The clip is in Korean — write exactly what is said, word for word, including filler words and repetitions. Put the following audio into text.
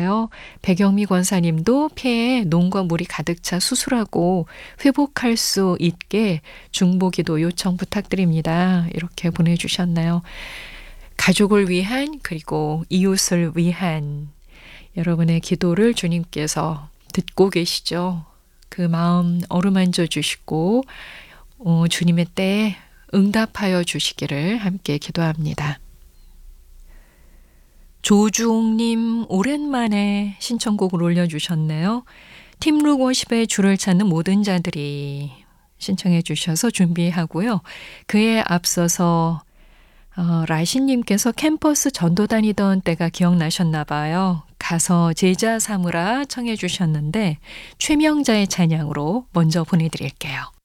주셨어요. 백영미 권사님도 폐에 녹과 물이 가득 차 수술하고 회복할 수 있게 중보기도 요청 부탁드립니다. 이렇게 보내주셨나요? 가족을 위한 그리고 이웃을 위한 여러분의 기도를 주님께서 듣고 계시죠. 그 마음 어루만져 주시고 어, 주님의 때에 응답하여 주시기를 함께 기도합니다. 조주옥님 오랜만에 신청곡을 올려주셨네요. 팀룩 워십의 주를 찾는 모든 자들이 신청해 주셔서 준비하고요. 그에 앞서서 어, 라신님께서 캠퍼스 전도 다니던 때가 기억나셨나 봐요. 가서 제자 삼으라 청해 주셨는데 최명자의 찬양으로 먼저 보내드릴게요.